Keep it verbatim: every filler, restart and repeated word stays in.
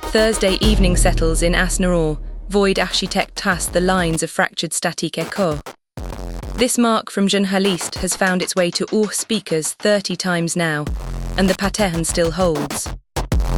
Thursday evening settles in Asnaur, Void Architect tas the lines of fractured statique echo. This mark from Journaliste has found its way to all speakers thirty times now, and the pattern still holds.